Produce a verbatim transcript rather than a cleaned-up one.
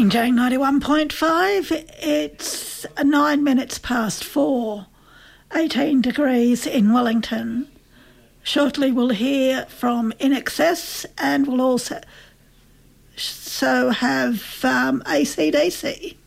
Jane ninety-one point five. It's nine minutes past four, eighteen degrees in Wellington. Shortly we'll hear from I N X S and we'll also so have um, A C D C.